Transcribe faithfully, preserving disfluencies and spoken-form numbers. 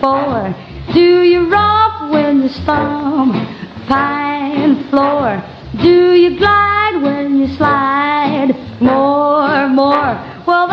before? Do you romp when you stomp pine floor? Do you glide when you slide? More, more. Well,